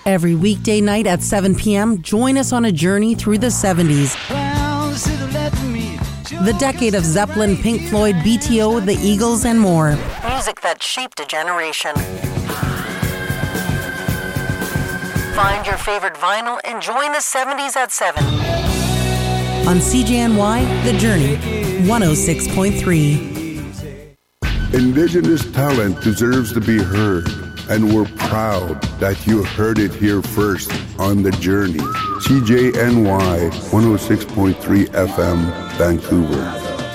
Every weekday night at 7 p.m., join us on a journey through the 70s. The decade of Zeppelin, Pink Floyd, BTO, the Eagles, and more. Music that shaped a generation. Find your favorite vinyl and join the 70s at 7. On CJNY, The Journey, 106.3. Indigenous talent deserves to be heard, and we're proud that you heard it here first on The Journey. CJNY 106.3 FM, Vancouver.